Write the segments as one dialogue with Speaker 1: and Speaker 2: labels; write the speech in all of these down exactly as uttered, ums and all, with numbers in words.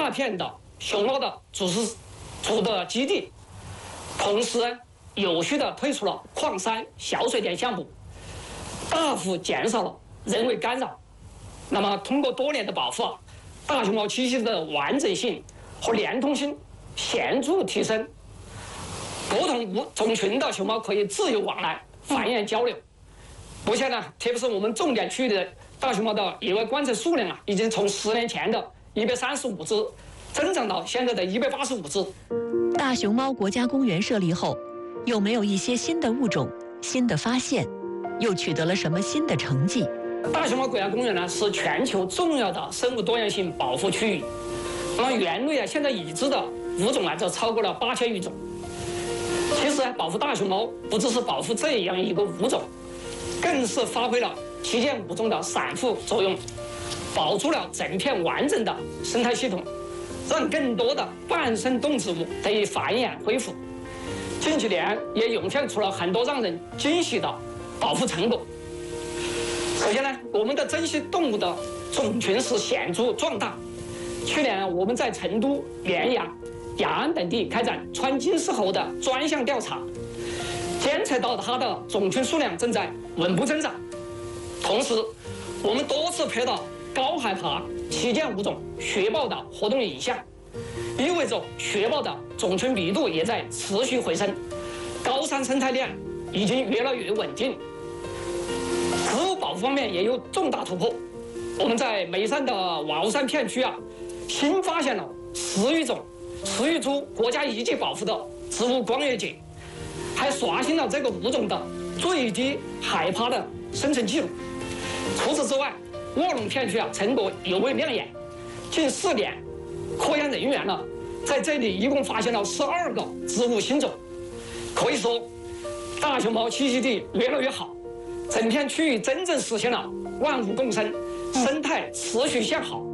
Speaker 1: 大片的熊猫的主食主的基地，同时有序地推出了矿山小水田项目，大幅减少了人为干扰。那么通过多年的保护啊，大熊猫栖息的完整性和连通性显著提升，不同物种群的熊猫可以自由往来繁衍交流。目前呢，特别是我们重点区域的大熊猫的野外观测数量啊，已经从十年前的一百三十五只增长到现在的一百八十五只。
Speaker 2: 大熊猫国家公园设立后，有没有一些新的物种、新的发现，又取得了什么新的成绩？
Speaker 1: 大熊猫国家公园呢，是全球重要的生物多样性保护区域。那么园内啊，现在已知的物种啊，就超过了八千余种。其实啊，保护大熊猫不只是保护这样一个物种，更是发挥了旗舰物种的散护作用，保住了整片完整的生态系统，让更多的半生动植物得以繁衍恢复。近几年也涌现出了很多让人惊喜的保护成果。首先呢，我们的珍稀动物的种群是显著壮大。去年我们在成都、绵阳、雅安等地开展川金丝猴的专项调查，监测到它的种群数量正在稳步增长。同时，我们多次拍到高海拔旗舰物种雪豹的活动影像，意味着雪豹的种群密度也在持续回升，高山生态链已经越来越稳定。植物保护方面也有重大突破，我们在眉山的瓦屋山片区啊，新发现了十余种十余株国家一级保护的植物光叶蕨，还刷新了这个物种的最低海拔的生成记录。除此之外，卧龙片区啊成果尤为亮眼，近四年，科研人员呢在这里一共发现了十二个植物新种。可以说，大熊猫栖息地越来越好，整片区域真正实现了万物共生，生态持续向好。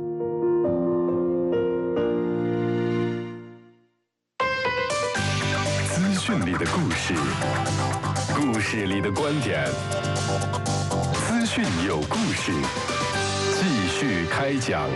Speaker 3: 资讯里的故事，故事里的观点，资讯有故事，继续开讲。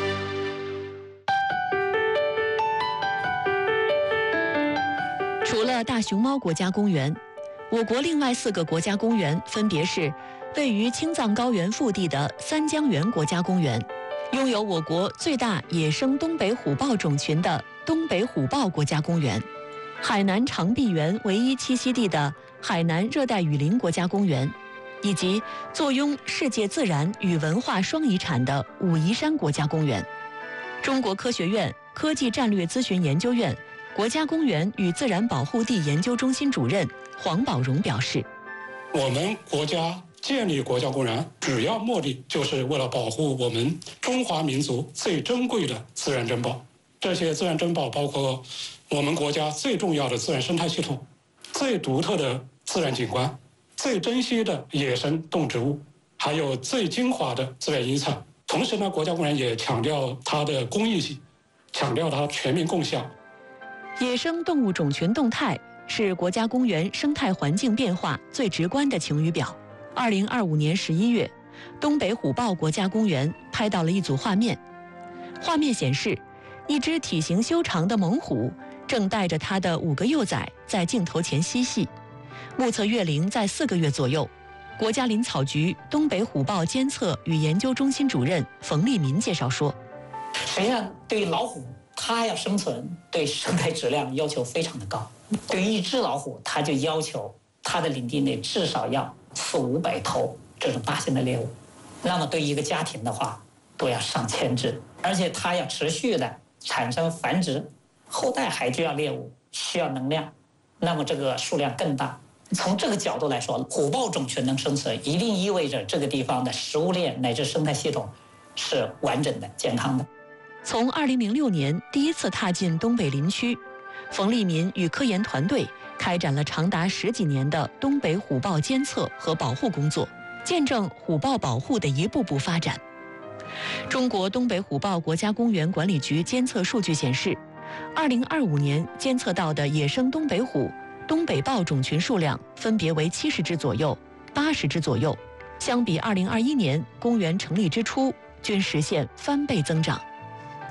Speaker 2: 除了大熊猫国家公园，我国另外四个国家公园分别是位于青藏高原腹地的三江源国家公园，拥有我国最大野生东北虎豹种群的东北虎豹国家公园，海南长臂猿唯一栖息地的海南热带雨林国家公园，以及坐拥世界自然与文化双遗产的武夷山国家公园。中国科学院科技战略咨询研究院国家公园与自然保护地研究中心主任黄宝荣表示，
Speaker 4: 我们国家建立国家公园主要目的就是为了保护我们中华民族最珍贵的自然珍宝。这些自然珍宝包括我们国家最重要的自然生态系统、最独特的自然景观、最珍稀的野生动植物，还有最精华的自然遗产。同时呢，国家公园也强调它的公益性，强调它全民共享。
Speaker 2: 野生动物种群动态是国家公园生态环境变化最直观的晴雨表。二零二五年十一月，东北虎豹国家公园拍到了一组画面，画面显示，一只体型修长的猛虎正带着它的五个幼崽在镜头前嬉戏，目测月龄在四个月左右。国家林草局东北虎豹监测与研究中心主任冯立民介绍说，
Speaker 5: 实际上对于老虎，它要生存，对生态质量要求非常的高。对于一只老虎，它就要求它的领地内至少要四五百头这种大型的猎物，那么对于一个家庭的话，都要上千只，而且它要持续的产生繁殖，后代还需要猎物，需要能量，那么这个数量更大。从这个角度来说，虎豹种群能生存，一定意味着这个地方的食物链乃至生态系统是完整的、健康的。
Speaker 2: 从二零零六年第一次踏进东北林区，冯立民与科研团队开展了长达十几年的东北虎豹监测和保护工作，见证虎豹保护的一步步发展。中国东北虎豹国家公园管理局监测数据显示，二零二五年监测到的野生东北虎、东北豹种群数量分别为七十只左右、八十只左右，相比二零二一年公园成立之初，均实现翻倍增长。自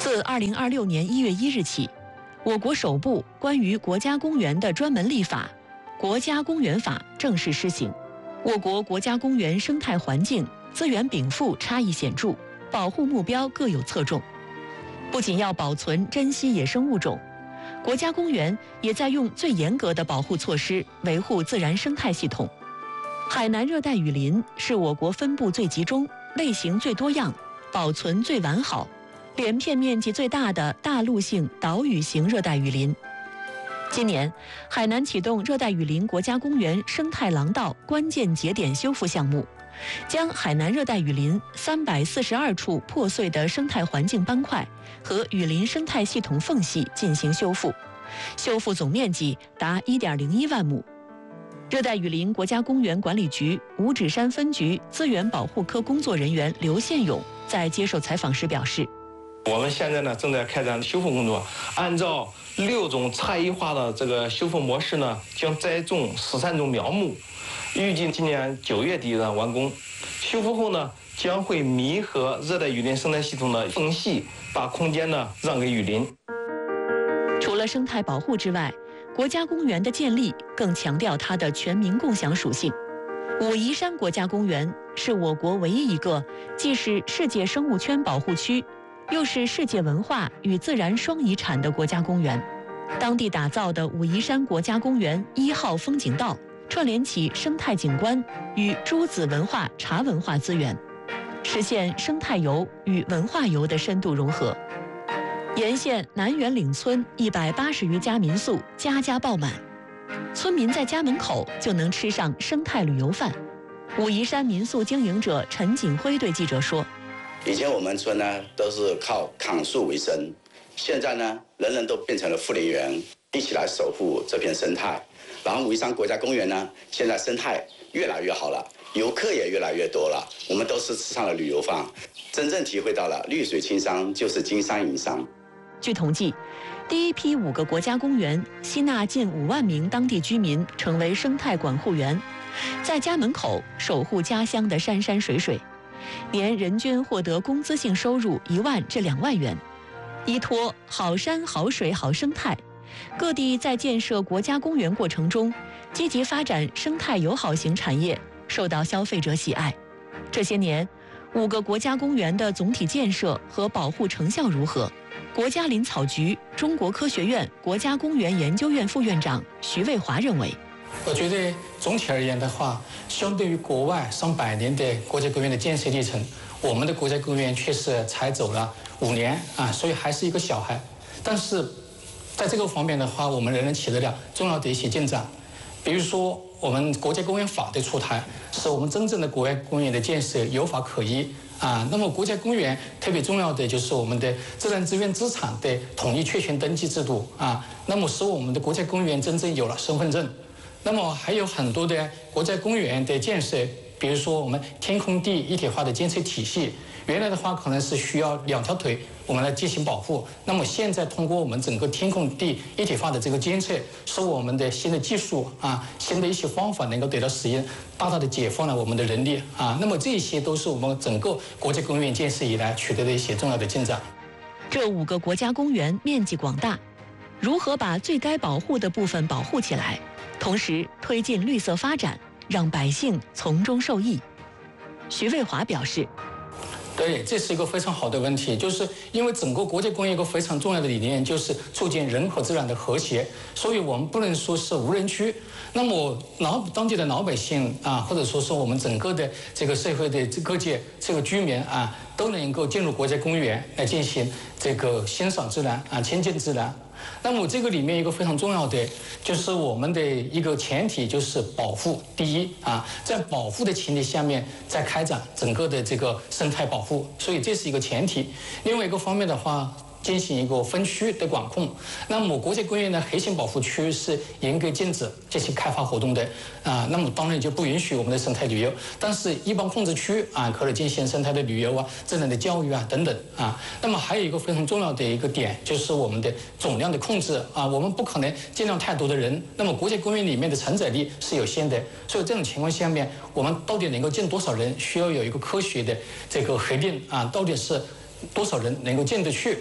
Speaker 2: 自二零二六年一月一日起，我国首部关于国家公园的专门立法《国家公园法》正式施行。我国国家公园生态环境、资源禀赋差异显著，保护目标各有侧重。不仅要保存珍稀野生物种，国家公园也在用最严格的保护措施维护自然生态系统。海南热带雨林是我国分布最集中、类型最多样、保存最完好、连片面积最大的大陆性岛屿型热带雨林。今年，海南启动热带雨林国家公园生态廊道关键节点修复项目，将海南热带雨林三百四十二处破碎的生态环境斑块和雨林生态系统缝隙进行修复，修复总面积达一点零一万亩。热带雨林国家公园管理局五指山分局资源保护科工作人员刘宪勇在接受采访时表示，
Speaker 6: 我们现在呢正在开展修复工作，按照六种差异化的这个修复模式呢，将栽种十三种苗木，预计今年九月底呢完工。修复后呢，将会弥合热带雨林生态系统的缝隙，把空间呢让给雨林。
Speaker 2: 除了生态保护之外，国家公园的建立更强调它的全民共享属性。武夷山国家公园是我国唯一一个既是世界生物圈保护区，又是世界文化与自然双遗产的国家公园。当地打造的武夷山国家公园一号风景道，串联起生态景观与诸子文化茶文化资源，实现生态游与文化游的深度融合。沿线南园岭村一百八十余家民宿家家爆满，村民在家门口就能吃上生态旅游饭。武夷山民宿经营者陈景辉对记者说，
Speaker 7: 以前我们村呢都是靠砍树为生，现在呢人人都变成了护林员，一起来守护这片生态。然后武夷山国家公园呢，现在生态越来越好了，游客也越来越多了，我们都是吃上了旅游饭，真正体会到了绿水青山就是金山银山。
Speaker 2: 据统计，第一批五个国家公园吸纳近五万名当地居民成为生态管护员，在家门口守护家乡的山山水水，年人均获得工资性收入一万至两万元。依托好山好水好生态，各地在建设国家公园过程中，积极发展生态友好型产业，受到消费者喜爱。这些年，五个国家公园的总体建设和保护成效如何？国家林草局中国科学院国家公园研究院副院长徐卫华认为，
Speaker 4: 我觉得总体而言的话，相对于国外上百年的国家公园的建设历程，我们的国家公园确实才走了五年啊，所以还是一个小孩。但是在这个方面的话，我们仍然取得了重要的一些进展。比如说，我们国家公园法的出台，使我们真正的国家公园的建设有法可依啊。那么，国家公园特别重要的就是我们的自然资源资产的统一确权登记制度啊。那么，使我们的国家公园真正有了身份证。那么，还有很多的国家公园的建设，比如说我们天空地一体化的监测体系。原来的话可能是需要两条腿我们来进行保护，那么现在通过我们整个天空地一体化的这个监测，使我们的新的技术啊、新的一些方法能够得到使用，大大的解放了我们的人力啊。那么这些都是我们整个国家公园建设以来取得的一些重要的进展。
Speaker 2: 这五个国家公园面积广大，如何把最该保护的部分保护起来，同时推进绿色发展，让百姓从中受益？徐卫华表示，
Speaker 4: 对，这是一个非常好的问题，就是因为整个国家公园一个非常重要的理念就是促进人和自然的和谐，所以我们不能说是无人区。那么老当地的老百姓啊，或者说是我们整个的这个社会的各界这个居民啊，都能够进入国家公园来进行这个欣赏自然啊，亲近自然。那么这个里面一个非常重要的就是我们的一个前提就是保护。第一啊，在保护的前提下面再开展整个的这个生态保护，所以这是一个前提。另外一个方面的话，进行一个分区的管控。那么国家公园的核心保护区是严格禁止这些开发活动的啊，那么当然就不允许我们的生态旅游。但是一般控制区啊，可以进行生态的旅游啊、自然的教育啊等等啊。那么还有一个非常重要的一个点，就是我们的总量的控制啊，我们不可能尽量太多的人。那么国家公园里面的承载力是有限的，所以这种情况下面，我们到底能够进多少人，需要有一个科学的这个核定啊，到底是多少人能够进得去。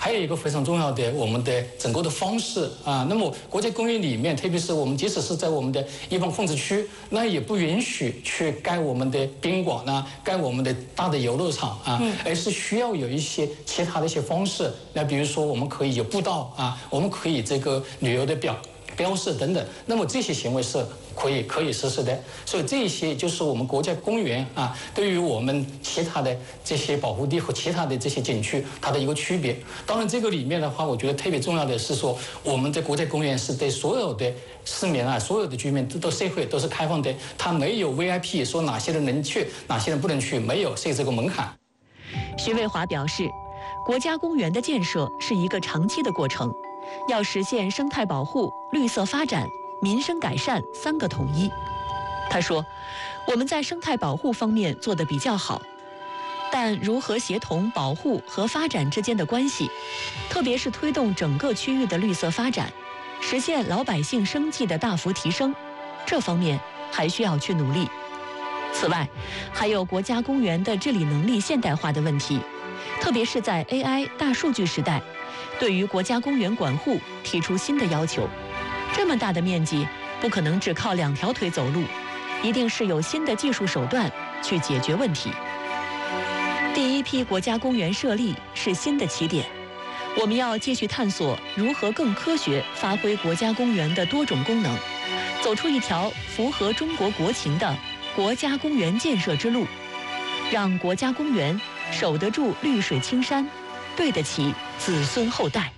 Speaker 4: 还有一个非常重要的，我们的整个的方式啊。那么国家公园里面，特别是我们即使是在我们的一般控制区，那也不允许去盖我们的宾馆啊，盖我们的大的游乐场啊，嗯、而是需要有一些其他的一些方式。那比如说，我们可以有步道啊，我们可以这个旅游的标标示等等。那么这些行为是可以可以实施的。所以这些就是我们国家公园啊，对于我们其他的这些保护地和其他的这些景区它的一个区别。当然，这个里面的话，我觉得特别重要的是说，我们的国家公园是对所有的市民啊，所有的居民都社会都是开放的，它没有 V I P 说哪些人能去，哪些人不能去，没有设置个门槛。
Speaker 2: 徐卫华表示，国家公园的建设是一个长期的过程，要实现生态保护、绿色发展、民生改善三个统一。他说，我们在生态保护方面做得比较好，但如何协同保护和发展之间的关系，特别是推动整个区域的绿色发展，实现老百姓生计的大幅提升，这方面还需要去努力。此外，还有国家公园的治理能力现代化的问题，特别是在 A I 大数据时代，对于国家公园管护提出新的要求。这么大的面积，不可能只靠两条腿走路，一定是有新的技术手段去解决问题。第一批国家公园设立是新的起点，我们要继续探索如何更科学发挥国家公园的多种功能，走出一条符合中国国情的国家公园建设之路，让国家公园守得住绿水青山，对得起子孙后代。